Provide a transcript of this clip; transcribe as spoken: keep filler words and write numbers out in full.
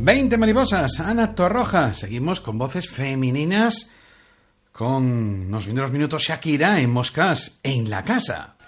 veinte mariposas, Ana Torroja. Seguimos con voces femeninas, con unos primeros minutos Shakira en Moscas en la casa.